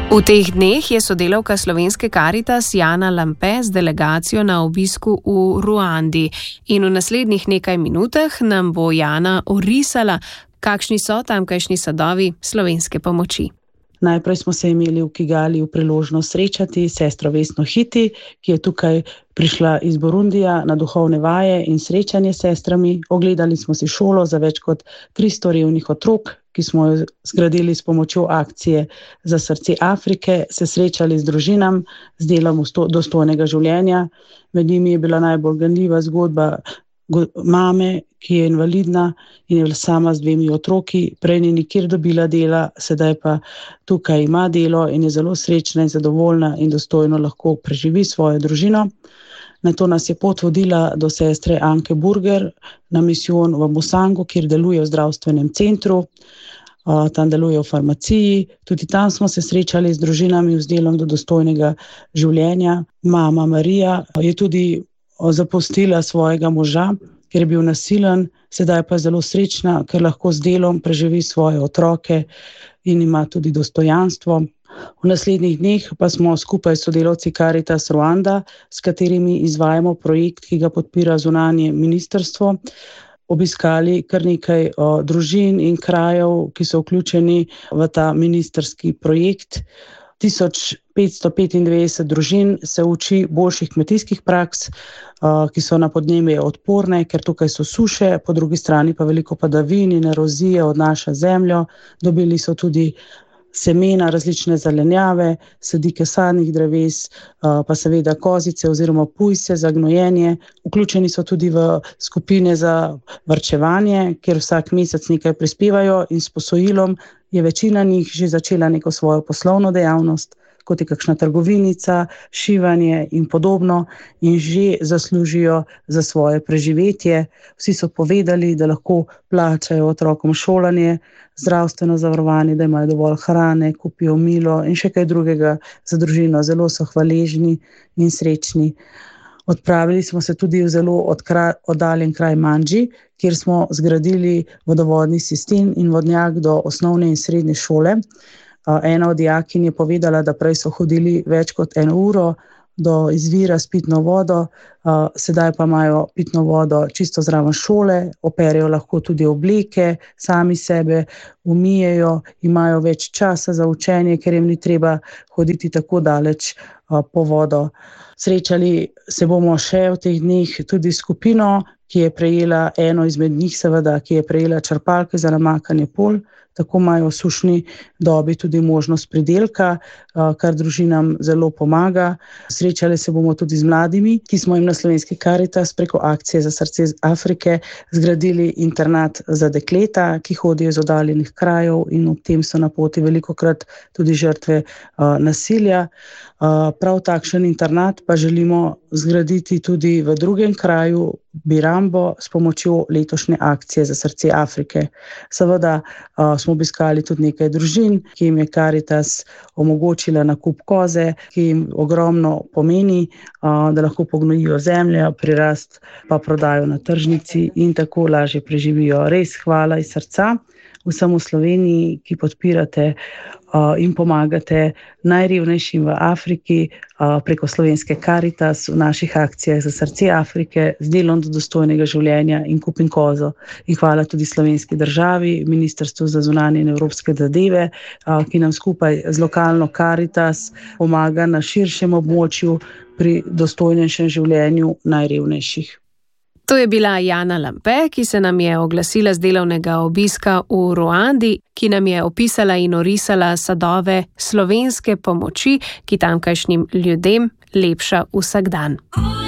V teh dneh je sodelavka slovenske Karitas Jana Lampe z delegacijo na obisku v Ruandi in v naslednjih nekaj minutah nam bo Jana orisala, kakšni so tamkajšnji sadovi slovenske pomoči. Najprej smo se imeli v Kigaliju priložnost srečati sestro Vesno Hiti, ki je tukaj prišla iz Burundija na duhovne vaje in srečanje s sestrami. Ogledali smo si šolo za več kot 300 revnih otrok, ki smo jo zgradili s pomočjo akcije za srce Afrike, se srečali z družinam, z delom dostojnega življenja. Med njimi je bila najbolj ganljiva zgodba mame, ki je invalidna in je sama z 2 otroki, prej ni nikjer dobila dela, sedaj pa tukaj ima delo in je zelo srečna in zadovoljna in dostojno lahko preživi svojo družino. Nato nas je pot vodila do sestre Anke Burger na misijon v Musangu, kjer deluje v zdravstvenem centru, tam deluje v farmaciji. Tudi tam smo se srečali z družinami z delom do dostojnega življenja. Mama Marija je tudi zapustila svojega moža, ker je bil nasilen, sedaj pa je zelo srečna, ker lahko z delom preživi svoje otroke in ima tudi dostojanstvo. V naslednjih dneh pa smo skupaj s sodelavci Caritas Ruanda, s katerimi izvajamo projekt, ki ga podpira zunanje ministrstvo, obiskali kar nekaj družin in krajev, ki so vključeni v ta ministrski projekt. 1595 družin se uči boljših kmetijskih praks, ki so na podnebje odporne, ker tukaj so suše, po drugi strani pa veliko padavin in erozije odnaša zemljo. Dobili so tudi semena, različne zelenjave, sadike sadnih dreves, pa seveda kozice oziroma pujse za gnojenje. Vključeni so tudi v skupine za varčevanje, kjer vsak mesec nekaj prispevajo in s posojilom je večina njih že začela neko svojo poslovno dejavnost, kot je kakšna trgovinica, šivanje in podobno, in že zaslužijo za svoje preživetje. Vsi so povedali, da lahko plačajo otrokom šolanje, zdravstveno zavarovanje, da imajo dovolj hrane, kupijo milo in še kaj drugega za družino. Zelo so hvaležni in srečni. Odpravili smo se tudi v zelo oddaljen kraj Mandži, kjer smo zgradili vodovodni sistem in vodnjak do osnovne in srednje šole. Ena od dijakinj je povedala, da prej so hodili več kot 1 uro do izvira s pitno vodo, sedaj pa imajo pitno vodo čisto zraven šole, operejo lahko tudi obleke, sami sebe umijejo, imajo več časa za učenje, ker jim ni treba hoditi tako daleč po vodo. Srečali se bomo še v teh dneh tudi skupino, ki je prejela, eno izmed njih seveda, ki je prejela črpalke za namakanje polj. Tako imajo v sušni dobi tudi možnost pridelka, kar družinam zelo pomaga. Srečali se bomo tudi z mladimi, ki smo jim na slovenski Caritas preko akcije za srce Afrike zgradili internat za dekleta, ki hodijo iz oddaljenih krajev in ob tem so na poti velikokrat tudi žrtve nasilja. Prav takšen internat pa želimo zgraditi tudi v drugem kraju, Birambo, s pomočjo letošnje akcije za srce Afrike. Seveda smo obiskali tudi nekaj družin, ki jim je Caritas omogočila nakup koze, ki jim ogromno pomeni, da lahko pognojijo zemljo, prirast pa prodajo na tržnici in tako lažje preživijo. Res hvala iz srca vsem v Sloveniji, ki podpirate in pomagate najrevnejšim v Afriki preko slovenske Caritas v naših akcijah za srce Afrike z delom do dostojnega življenja in Kupim kozo. In hvala tudi slovenski državi, Ministrstvu za zunanje in evropske zadeve, ki nam skupaj z lokalno Caritas pomaga na širšem območju pri dostojnejšem življenju najrevnejših. To je bila Jana Lampe, ki se nam je oglasila z delovnega obiska v Ruandi, ki nam je opisala in orisala sadove slovenske pomoči, ki tamkajšnjim ljudem lepša vsak dan.